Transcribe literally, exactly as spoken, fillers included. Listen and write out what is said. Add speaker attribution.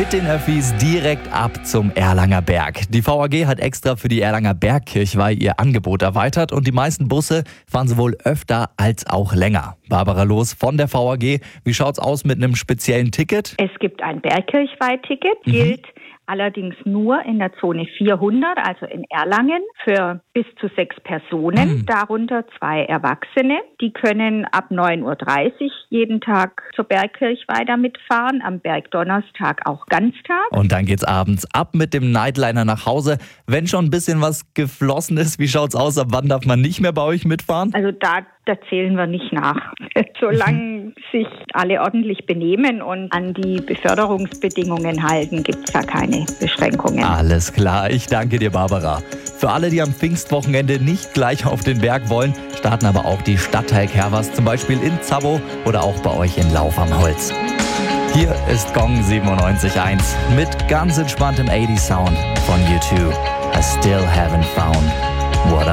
Speaker 1: Mit den Öffis direkt ab zum Erlanger Berg. Die V A G hat extra für die Erlanger Bergkirchweih ihr Angebot erweitert und die meisten Busse fahren sowohl öfter als auch länger. Barbara Loos von der V A G, wie schaut's aus mit einem speziellen Ticket?
Speaker 2: Es gibt ein Bergkirchweih-Ticket, gilt mhm. allerdings nur in der Zone vierhundert, also in Erlangen, für bis zu sechs Personen, mhm. darunter zwei Erwachsene. Die können ab neun Uhr dreißig jeden Tag zur Bergkirchweih damit fahren, am Bergdonnerstag auch Ganztag.
Speaker 1: Und dann geht's abends ab mit dem Nightliner nach Hause. Wenn schon ein bisschen was geflossen ist, wie schaut's aus? Ab wann darf man nicht mehr bei euch mitfahren?
Speaker 2: Also da, da zählen wir nicht nach. Solange sich alle ordentlich benehmen und an die Beförderungsbedingungen halten, gibt's da keine Beschränkungen.
Speaker 1: Alles klar, ich danke dir, Barbara. Für alle, die am Pfingstwochenende nicht gleich auf den Berg wollen, starten aber auch die Stadtteil-Kerwas, zum Beispiel in Zabbo oder auch bei euch in Lauf am Holz. Hier ist Gong siebenundneunzig Komma eins mit ganz entspanntem achtziger Sound von U zwei. I still haven't found what I